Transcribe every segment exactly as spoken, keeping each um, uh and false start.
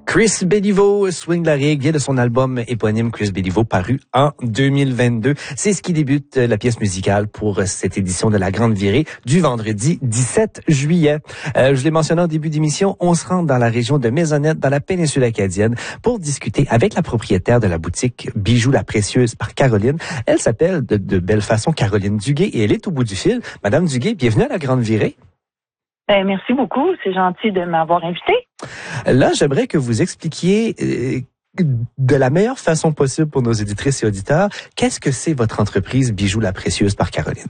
Chris Béliveau, Swing la Rigue, vient de son album éponyme Chris Béliveau, paru en deux mille vingt-deux. C'est ce qui débute la pièce musicale pour cette édition de La Grande Virée du vendredi dix-sept juillet. Euh, je l'ai mentionné en début d'émission, on se rend dans la région de Maisonnette, dans la péninsule acadienne, pour discuter avec la propriétaire de la boutique Bijoux la Précieuse par Caroline. Elle s'appelle de, de belle façon Caroline Duguay et elle est au bout du fil. Madame Duguay, bienvenue à La Grande Virée. Ben, merci beaucoup, c'est gentil de m'avoir invité. Là, j'aimerais que vous expliquiez euh, de la meilleure façon possible pour nos éditrices et auditeurs, qu'est-ce que c'est votre entreprise Bijoux la Précieuse par Caroline?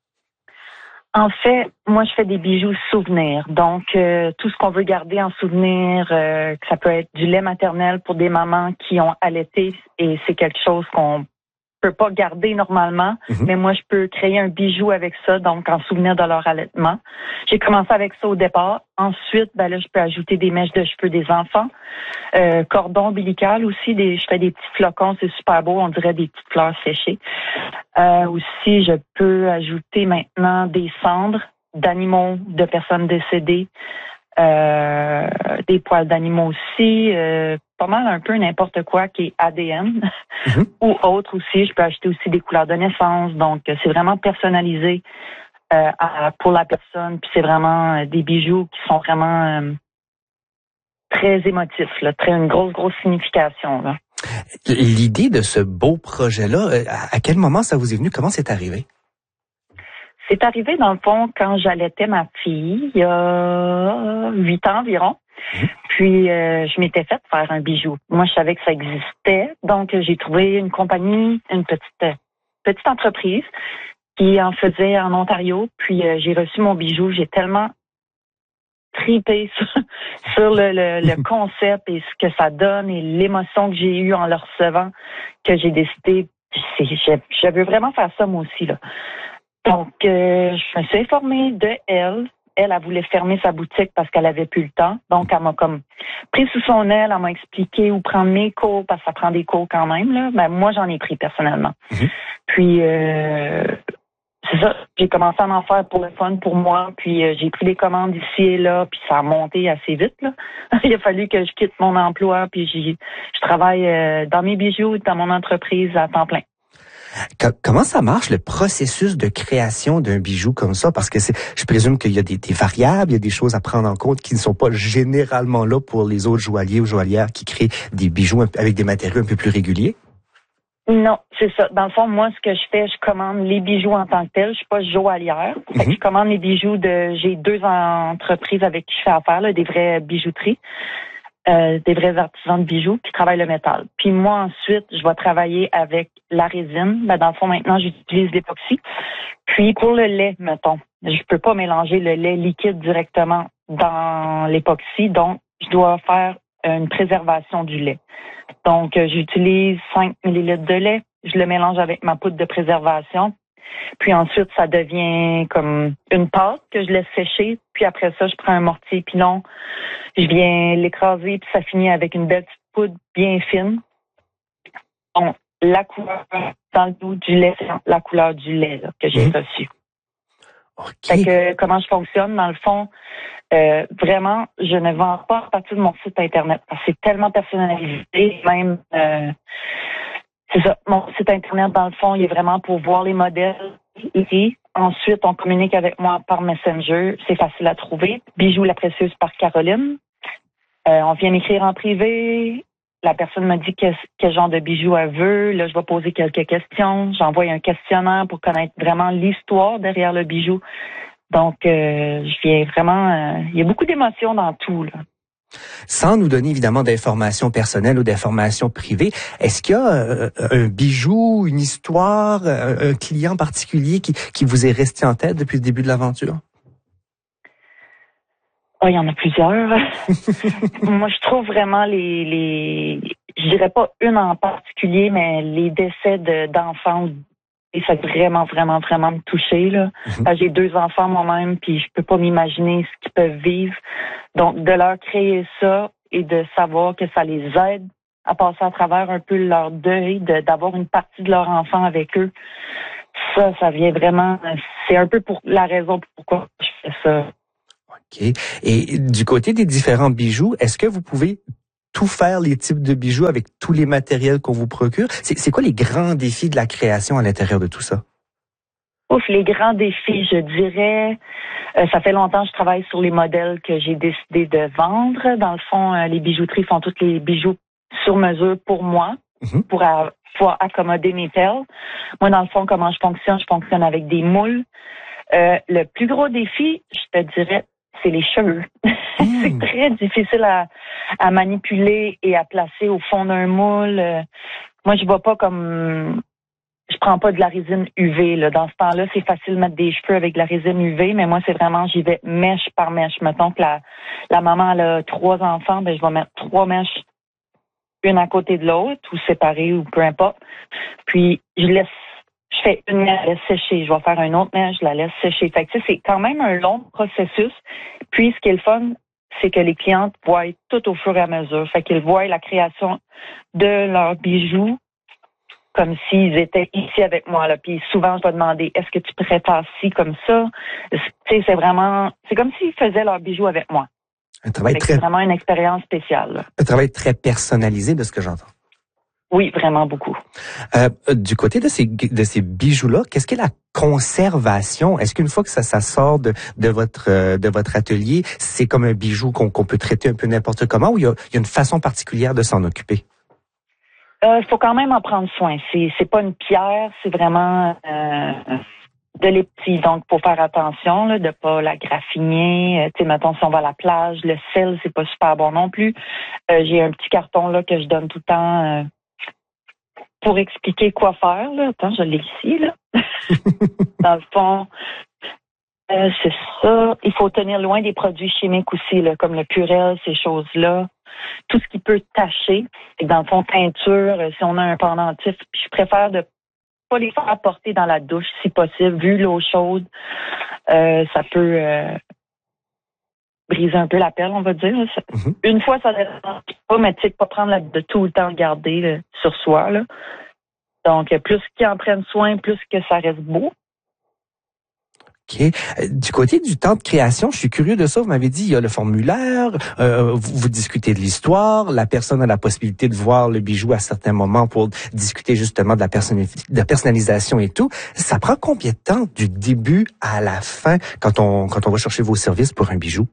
En fait, moi, je fais des bijoux souvenirs. Donc, euh, tout ce qu'on veut garder en souvenir, euh, que ça peut être du lait maternel pour des mamans qui ont allaité et c'est quelque chose qu'on peut pas garder normalement, mm-hmm. mais moi, je peux créer un bijou avec ça, donc en souvenir de leur allaitement. J'ai commencé avec ça au départ. Ensuite, ben là, je peux ajouter des mèches de cheveux des enfants, euh, cordon ombilical aussi, des, je fais des petits flocons, c'est super beau, on dirait des petites fleurs séchées. Euh, aussi, je peux ajouter maintenant des cendres d'animaux, de personnes décédées, euh, des poils d'animaux aussi, euh, pas mal un peu n'importe quoi qui est A D N mm-hmm. ou autre aussi. Je peux acheter aussi des couleurs de naissance, donc c'est vraiment personnalisé euh, à, pour la personne. Puis c'est vraiment euh, des bijoux qui sont vraiment euh, très émotifs, là, très une grosse grosse signification. Là. L'idée de ce beau projet-là, à quel moment ça vous est venu? Comment c'est arrivé? C'est arrivé, dans le fond, quand j'allaitais ma fille, il y a huit ans environ. Mmh. Puis, euh, je m'étais faite faire un bijou. Moi, je savais que ça existait. Donc, j'ai trouvé une compagnie, une petite petite entreprise qui en faisait en Ontario. Puis, euh, j'ai reçu mon bijou. J'ai tellement tripé sur, sur le, le, le concept et ce que ça donne et l'émotion que j'ai eue en le recevant que j'ai décidé, c'est, je, je veux vraiment faire ça moi aussi, là. Donc, euh, je me suis informée de elle. Elle, elle voulait fermer sa boutique parce qu'elle avait plus le temps. Donc, elle m'a comme pris sous son aile, elle m'a expliqué où prendre mes cours, parce que ça prend des cours quand même, là. Ben, moi, j'en ai pris personnellement. Mm-hmm. Puis, euh, c'est ça, j'ai commencé à en faire pour le fun, pour moi. Puis, euh, j'ai pris des commandes ici et là, puis ça a monté assez vite, là. Il a fallu que je quitte mon emploi, puis j'y, je travaille euh, dans mes bijoux, dans mon entreprise à temps plein. Comment ça marche, le processus de création d'un bijou comme ça? Parce que c'est, je présume qu'il y a des, des variables, il y a des choses à prendre en compte qui ne sont pas généralement là pour les autres joailliers ou joaillières qui créent des bijoux avec des matériaux un peu plus réguliers. Non, c'est ça. Dans le fond, moi, ce que je fais, je commande les bijoux en tant que tel. Je suis pas joaillière. Mm-hmm. Fait que je commande les bijoux de... J'ai deux entreprises avec qui je fais affaire, là, des vraies bijouteries. Euh, des vrais artisans de bijoux qui travaillent le métal. Puis moi, ensuite, je vais travailler avec la résine. Ben, dans le fond, maintenant, j'utilise l'époxy. Puis pour le lait, mettons, je peux pas mélanger le lait liquide directement dans l'époxy, donc je dois faire une préservation du lait. Donc, j'utilise cinq millilitres de lait, je le mélange avec ma poudre de préservation. Puis ensuite, ça devient comme une pâte que je laisse sécher. Puis après ça, je prends un mortier pilon, je viens l'écraser, puis ça finit avec une belle petite poudre bien fine. Donc, la couleur dans le dos du lait, c'est la couleur du lait là, que j'ai mmh. reçu. Okay. Fait que comment je fonctionne, dans le fond, euh, vraiment, je ne vends pas à partir de mon site Internet. Parce que c'est tellement personnalisé, même... Euh, C'est ça. Mon site Internet, dans le fond, il est vraiment pour voir les modèles ici. Ensuite, on communique avec moi par Messenger. C'est facile à trouver. Bijoux la Précieuse par Caroline. Euh, on vient m'écrire en privé. La personne me dit quel, quel genre de bijoux elle veut. Là, je vais poser quelques questions. J'envoie un questionnaire pour connaître vraiment l'histoire derrière le bijou. Donc, euh, je viens vraiment... Euh, il y a beaucoup d'émotions dans tout, là. Sans nous donner évidemment d'informations personnelles ou d'informations privées, est-ce qu'il y a euh, un bijou, une histoire, un, un client particulier qui, qui vous est resté en tête depuis le début de l'aventure? Oh, il y en a plusieurs. Moi, je trouve vraiment les, les, je dirais pas une en particulier, mais les décès de, d'enfants, et ça a vraiment, vraiment, vraiment me toucher, là. Mm-hmm. J'ai deux enfants moi-même, puis je peux pas m'imaginer ce qu'ils peuvent vivre. Donc, de leur créer ça et de savoir que ça les aide à passer à travers un peu leur deuil, de, d'avoir une partie de leur enfant avec eux, ça, ça vient vraiment... C'est un peu pour la raison pourquoi je fais ça. OK. Et du côté des différents bijoux, est-ce que vous pouvez tout faire, les types de bijoux avec tous les matériels qu'on vous procure. C'est, c'est quoi les grands défis de la création à l'intérieur de tout ça? Ouf, les grands défis, je dirais, euh, ça fait longtemps que je travaille sur les modèles que j'ai décidé de vendre. Dans le fond, euh, les bijouteries font tous les bijoux sur mesure pour moi, mm-hmm. pour a, pouvoir accommoder mes perles. Moi, dans le fond, comment je fonctionne? Je fonctionne avec des moules. Euh, le plus gros défi, je te dirais, c'est les cheveux. Mm. C'est très difficile à, à manipuler et à placer au fond d'un moule. Euh, moi, je vois pas comme... Je prends pas de la résine U V. Là. Dans ce temps-là, c'est facile de mettre des cheveux avec de la résine U V, mais moi, c'est vraiment, j'y vais mèche par mèche. Mettons que la, la maman elle a trois enfants, ben je vais mettre trois mèches, une à côté de l'autre, ou séparées, ou peu importe. Puis, je laisse, je fais une mèche, je laisse sécher. Je vais faire une autre mèche, je la laisse sécher. Fait que, tu sais, c'est quand même un long processus. Puis, ce qui est le fun, c'est que les clientes voient tout au fur et à mesure. Fait qu'ils voient la création de leurs bijoux comme s'ils étaient ici avec moi. Là. Puis souvent, je vais demander, est-ce que tu prépares ci comme ça? Tu sais, c'est vraiment, c'est comme s'ils faisaient leurs bijoux avec moi. Un travail très... C'est vraiment une expérience spéciale. Là. Un travail très personnalisé de ce que j'entends. Oui, vraiment beaucoup. Euh, du côté de ces de ces bijoux-là, qu'est-ce qu'est la conservation? Est-ce qu'une fois que ça, ça sort de, de votre euh, de votre atelier, c'est comme un bijou qu'on, qu'on peut traiter un peu n'importe comment, ou il y a, il y a une façon particulière de s'en occuper? Il euh, faut quand même en prendre soin. C'est c'est pas une pierre, c'est vraiment euh, de l'épis. Donc, faut faire attention là, de pas la graffiner. Euh, tu sais, mettons, si on va à la plage, le sel, c'est pas super bon non plus. Euh, j'ai un petit carton là que je donne tout le temps euh, pour expliquer quoi faire. Là. Attends, je l'ai ici, là. Dans le fond, euh, c'est ça. Il faut tenir loin des produits chimiques aussi, là, comme le Purell, ces choses-là. Tout ce qui peut tacher, dans le fond, teinture, si on a un pendentif, je préfère de pas les faire porter dans la douche, si possible, vu l'eau chaude, euh, ça peut euh, briser un peu la perle, on va dire. Mm-hmm. Une fois, ça ne dérange pas, mais tu sais, pas prendre la, de tout le temps le garder là, sur soi. Là. Donc, plus qu'ils en prennent soin, plus que ça reste beau. OK. Du côté du temps de création, je suis curieux de ça. Vous m'avez dit, il y a le formulaire, euh, vous, vous discutez de l'histoire, la personne a la possibilité de voir le bijou à certains moments pour discuter justement de la, personnali- de la personnalisation et tout. Ça prend combien de temps du début à la fin quand on quand on va chercher vos services pour un bijou?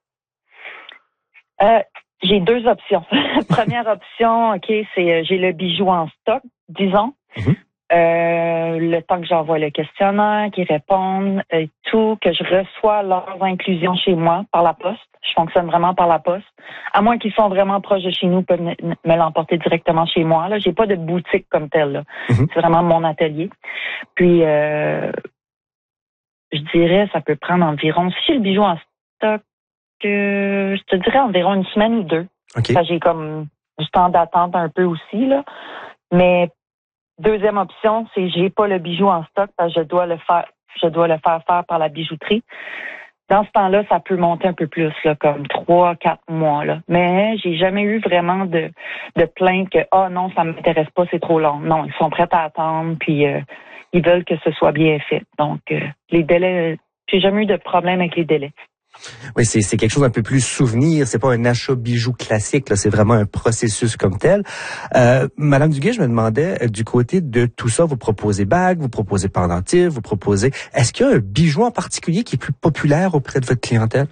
Euh, j'ai deux options. Première option, OK, c'est euh, j'ai le bijou en stock, disons. Mm-hmm. Euh, le temps que j'envoie le questionnaire, qu'ils répondent, et tout, que je reçois leurs inclusions chez moi par la poste. Je fonctionne vraiment par la poste. À moins qu'ils sont vraiment proches de chez nous, ils peuvent me, me l'emporter directement chez moi. Là, j'ai pas de boutique comme telle. Là. Mm-hmm. C'est vraiment mon atelier. Puis, euh, je dirais, ça peut prendre environ, si j'ai le bijou en stock, euh, je te dirais environ une semaine ou deux. Okay. Ça, j'ai comme du temps d'attente un peu aussi, là. Mais deuxième option, c'est j'ai pas le bijou en stock parce que je dois le faire, je dois le faire faire par la bijouterie. Dans ce temps-là, ça peut monter un peu plus, là, comme trois, quatre mois, là. Mais j'ai jamais eu vraiment de, de plainte que, ah, oh, non, ça m'intéresse pas, c'est trop long. Non, ils sont prêts à attendre, puis euh, ils veulent que ce soit bien fait. Donc, euh, les délais, j'ai jamais eu de problème avec les délais. Oui, c'est, c'est quelque chose un peu plus souvenir. C'est pas un achat bijou classique. Là, c'est vraiment un processus comme tel. Euh, Madame Duguay, je me demandais, du côté de tout ça, vous proposez bagues, vous proposez pendentifs, vous proposez... Est-ce qu'il y a un bijou en particulier qui est plus populaire auprès de votre clientèle?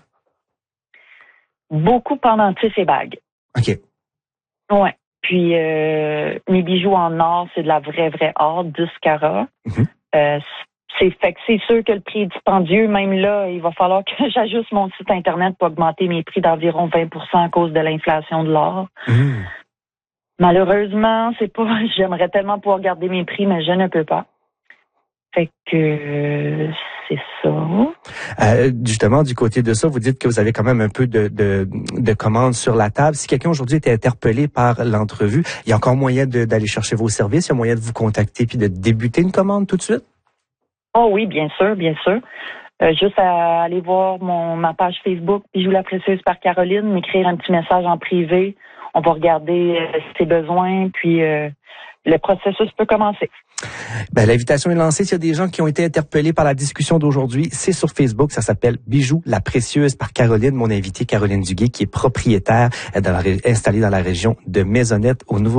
Beaucoup pendentifs et bagues. OK. Ouais. Puis, euh, mes bijoux en or, c'est de la vraie, vraie or, dix carats. Mm-hmm. Euh, C'est fait que c'est sûr que le prix est dispendieux. Même là, il va falloir que j'ajuste mon site Internet pour augmenter mes prix d'environ vingt pour cent à cause de l'inflation de l'or. Mmh. Malheureusement, c'est pas. J'aimerais tellement pouvoir garder mes prix, mais je ne peux pas. Fait que euh, c'est ça. Euh, justement, du côté de ça, vous dites que vous avez quand même un peu de, de, de commandes sur la table. Si quelqu'un aujourd'hui était interpellé par l'entrevue, il y a encore moyen de, d'aller chercher vos services, il y a moyen de vous contacter puis de débuter une commande tout de suite? Oh oui, bien sûr, bien sûr. Euh, juste à aller voir mon ma page Facebook, Bijoux la Précieuse par Caroline, m'écrire un petit message en privé. On va regarder euh, ses besoins, puis euh, le processus peut commencer. Ben, l'invitation est lancée. S'il y a des gens qui ont été interpellés par la discussion d'aujourd'hui, c'est sur Facebook. Ça s'appelle Bijoux la Précieuse par Caroline, mon invitée Caroline Duguay, qui est propriétaire dans la, installée dans la région de Maisonnette au Nouveau